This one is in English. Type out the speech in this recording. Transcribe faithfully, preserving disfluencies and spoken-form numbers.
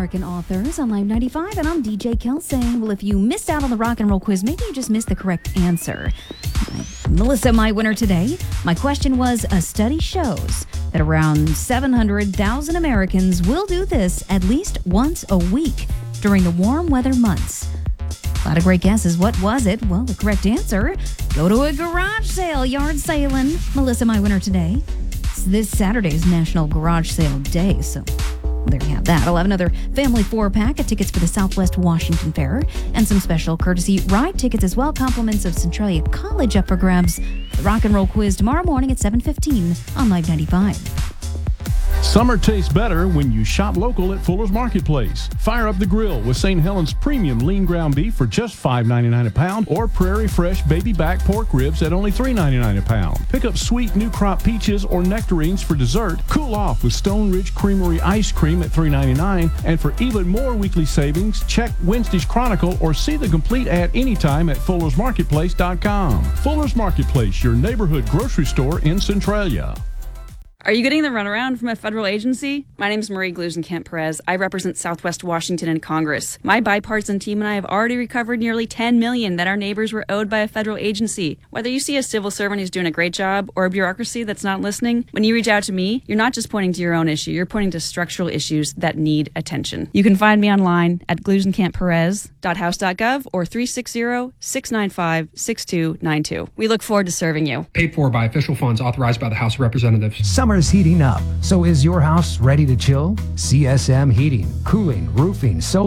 American Authors on Live ninety-five, and I'm D J Kelsey. Well, if you missed out on the rock and roll quiz, maybe you just missed the correct answer. Melissa, my winner today. My question was, a study shows that around seven hundred thousand Americans will do this at least once a week during the warm weather months. A lot of great guesses. What was it? Well, the correct answer, go to a garage sale, yard sailing. Melissa, my winner today. It's this Saturday's National Garage Sale Day, so there you have that. I'll have another family four-pack of tickets for the Southwest Washington Fair and some special courtesy ride tickets as well. Compliments of Centralia College up for grabs. The rock and roll quiz tomorrow morning at seven fifteen on Live ninety-five. Summer tastes better when you shop local at Fuller's Marketplace. Fire up the grill with Saint Helens Premium Lean Ground Beef for just five ninety-nine a pound, or Prairie Fresh Baby Back Pork Ribs at only three ninety-nine a pound. Pick up sweet New Crop Peaches or Nectarines for dessert. Cool off with Stone Ridge Creamery Ice Cream at three ninety-nine. And for even more weekly savings, check Wednesday's Chronicle or see the complete ad anytime at fullers marketplace dot com. Fuller's Marketplace, your neighborhood grocery store in Centralia. Are you getting the runaround from a federal agency? My name is Marie Glusenkamp-Perez. I represent Southwest Washington in Congress. My bipartisan team and I have already recovered nearly ten million dollars that our neighbors were owed by a federal agency. Whether you see a civil servant who's doing a great job or a bureaucracy that's not listening, when you reach out to me, you're not just pointing to your own issue, you're pointing to structural issues that need attention. You can find me online at glusenkamp perez dot house dot gov or three six zero, six nine five, six two nine two. We look forward to serving you. Paid for by official funds authorized by the House of Representatives. Summer's heating up, so is your house ready to chill? C S M Heating, Cooling, Roofing, Solar.